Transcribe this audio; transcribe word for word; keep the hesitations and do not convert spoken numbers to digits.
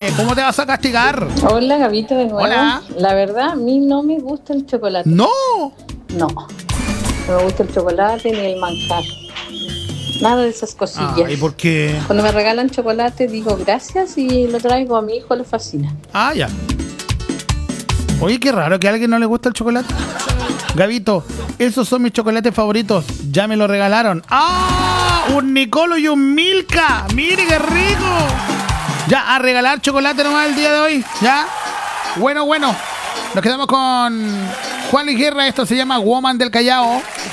Dale, ¿cómo te vas a castigar? Hola, Gabito, de nuevo. Hola. La verdad, a mí no me gusta el chocolate. ¡No! No, no me gusta el chocolate ni el manjar. Nada de esas cosillas. Ah, ¿y por qué? Cuando me regalan chocolate digo gracias y lo traigo a mi hijo, le fascina. Ah, ya. Oye, qué raro que a alguien no le gusta el chocolate. Gabito, esos son mis chocolates favoritos. Ya me lo regalaron. ¡Ah! Un Nicolo y un Milka. ¡Mire qué rico! Ya, a regalar chocolate nomás el día de hoy. ¿Ya? Bueno, bueno. Nos quedamos con Juan Luis Guerra. Esto se llama Woman del Callao.